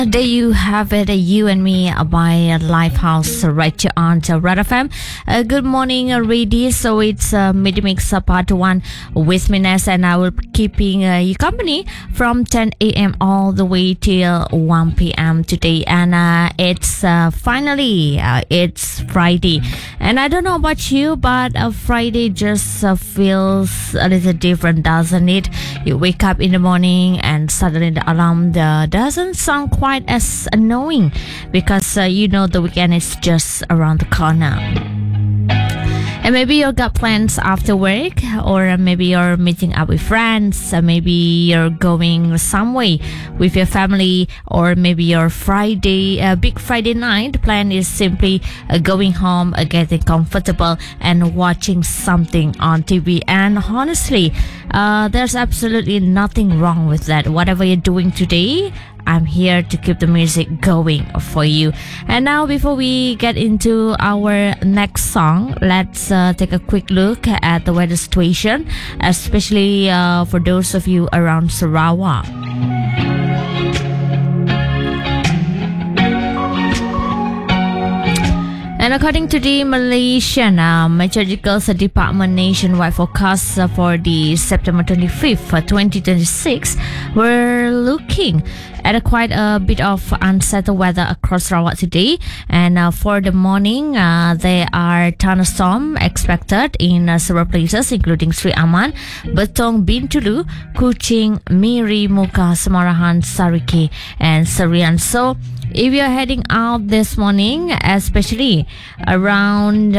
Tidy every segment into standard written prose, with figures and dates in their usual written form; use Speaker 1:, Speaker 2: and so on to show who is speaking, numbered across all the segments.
Speaker 1: There you have it, You and Me by Lifehouse right here on Red FM. Good morning, Ready. So it's Mid-Mix Part 1 with me, Ness, and I will be keeping you company from 10 a.m. all the way till 1 p.m. today. And it's finally, it's Friday. And I don't know about you, but Friday just feels a little different, doesn't it? You wake up in the morning and suddenly the alarm doesn't sound quite as annoying because you know the weekend is just around the corner. And maybe you got plans after work, or maybe you're meeting up with friends, maybe you're going somewhere with your family, or maybe your big Friday night plan is simply going home, getting comfortable and watching something on TV. And honestly, there's absolutely nothing wrong with that. Whatever you're doing today, I'm here to keep the music going for you. And now, before we get into our next song, let's take a quick look at the weather situation, especially for those of you around Sarawak. And according to the Malaysian Meteorological Department nationwide forecast for the September 25th, 2026, we're looking at quite a bit of unsettled weather across Sarawak today. And for the morning, there are thunderstorms expected in several places, including Sri Aman, Betong, Bintulu, Kuching, Miri, Muka, Semarahan, Sarike, and Serian. So if you're heading out this morning, especially around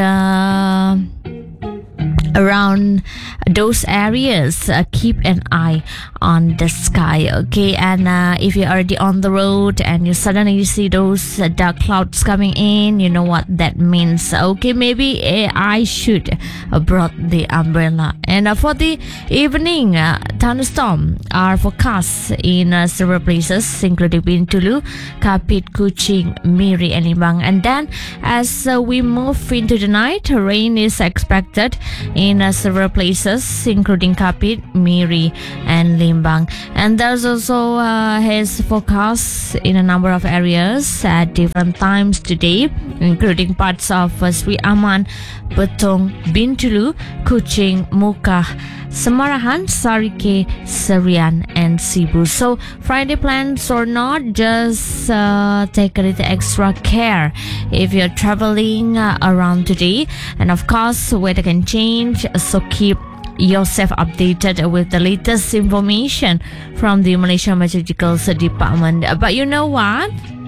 Speaker 1: those areas, keep an eye on the sky, okay? And if you're already on the road and you suddenly see those dark clouds coming in, you know what that means, okay? Maybe I should brought the umbrella. And for the evening, thunderstorms are forecast in several places, including Bintulu, Kapit, Kuching, Miri, and Limbang. And then as we move into the night, rain is expected in several places, including Kapit, Miri, and Limbang. And there's also his forecast in a number of areas at different times today, including parts of Sri Aman, Betong, Bintulu, Kuching, Muka, Semarahan, Sarike, Serian, and Sibu. So Friday plans or not, just take a little extra care if you're traveling around today. And of course, weather can change, so keep yourself updated with the latest information from the Malaysian Meteorological Department. But you know what?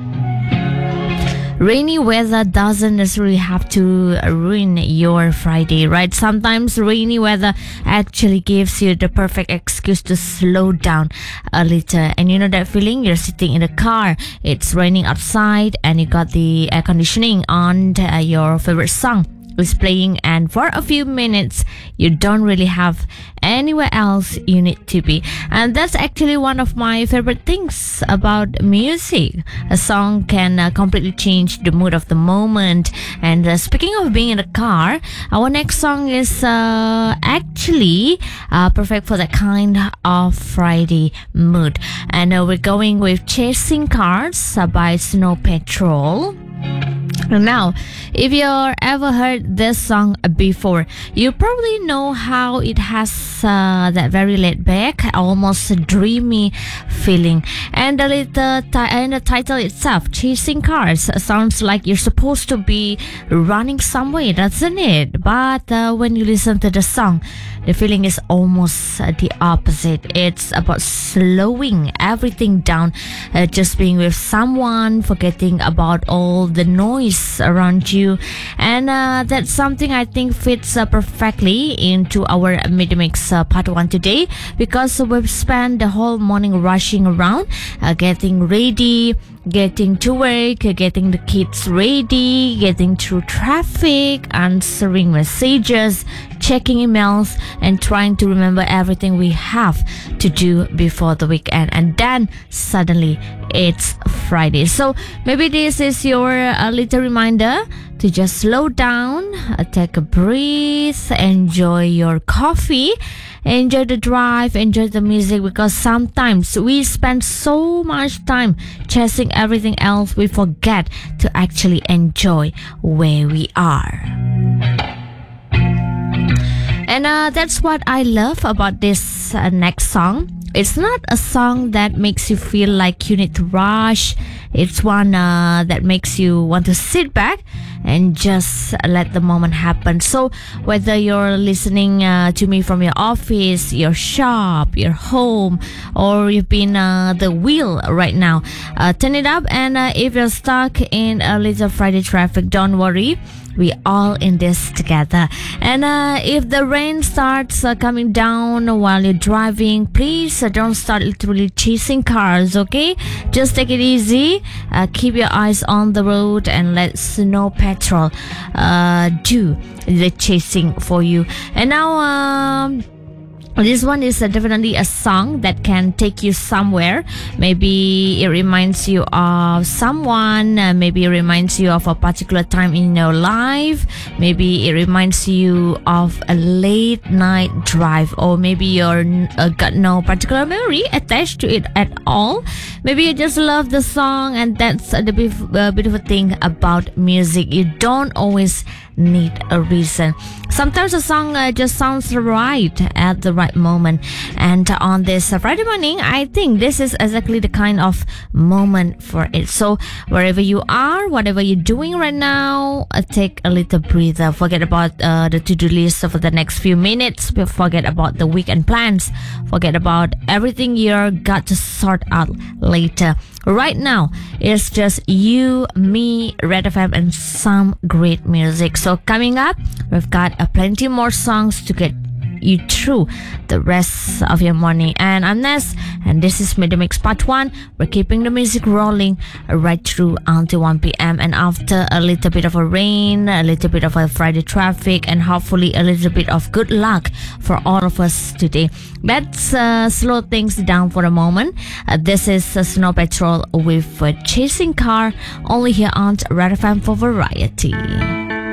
Speaker 1: Rainy weather doesn't necessarily have to ruin your Friday, right? Sometimes rainy weather actually gives you the perfect excuse to slow down a little. And you know that feeling? You're sitting in the car, it's raining outside, and you got the air conditioning on, your favorite song is playing, and for a few minutes you don't really have anywhere else you need to be. And that's actually one of my favorite things about music. A song can completely change the mood of the moment. And speaking of being in the car, our next song is actually perfect for that kind of Friday mood. And we're going with Chasing Cars by Snow Patrol. Now, if you've ever heard this song before, you probably know how it has that very laid back, almost dreamy feeling. And the title itself, Chasing Cars, sounds like you're supposed to be running somewhere, doesn't it? But when you listen to the song, the feeling is almost the opposite. It's about slowing everything down, just being with someone, forgetting about all the noise around you. And that's something I think fits perfectly into our Mid-Mix Part 1 today, because we've spent the whole morning rushing around, getting ready, getting to work, getting the kids ready, getting through traffic, answering messages, checking emails, and trying to remember everything we have to do before the weekend. And then suddenly it's Friday. So maybe this is your little reminder to just slow down, take a breath, enjoy your coffee, enjoy the drive, enjoy the music, because sometimes we spend so much time chasing everything else we forget to actually enjoy where we are. And that's what I love about this next song. It's not a song that makes you feel like you need to rush. It's one that makes you want to sit back and just let the moment happen. So whether you're listening to me from your office, your shop, your home, or you've been the wheel right now, turn it up. And if you're stuck in a little Friday traffic, don't worry. We all in this together. And if the rain starts coming down while you're driving, please don't start literally chasing cars, okay? Just take it easy. Keep your eyes on the road and let Snow Patrol do the chasing for you. And now this one is definitely a song that can take you somewhere. Maybe it reminds you of someone. Maybe it reminds you of a particular time in your life. Maybe it reminds you of a late night drive. Or maybe you're got no particular memory attached to it at all. Maybe you just love the song, and that's the beautiful thing about music. You don't always need a reason. Sometimes a song just sounds right at the right moment. And on this Friday morning, I think this is exactly the kind of moment for it. So wherever you are, whatever you're doing right now, take a little breather. Forget about the to-do list for the next few minutes. Forget about the weekend plans. Forget about everything you're got to sort out later. Right now, it's just you, me, Red FM, and some great music. So coming up, we've got plenty more songs to get you through the rest of your morning. And I'm Ness, and this is Mid Mix Part 1. We're keeping the music rolling right through until 1 p.m. And after a little bit of a rain, a little bit of a Friday traffic, and hopefully a little bit of good luck for all of us today, let's slow things down for a moment. This is Snow Patrol with Chasing Car, only here on Red FM for Variety.